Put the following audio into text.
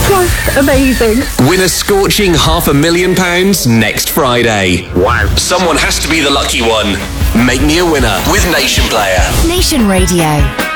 Just amazing. Win a scorching £500,000 next Friday. Wow. Someone has to be the lucky one. Make me a winner with Nation Player. Nation Radio.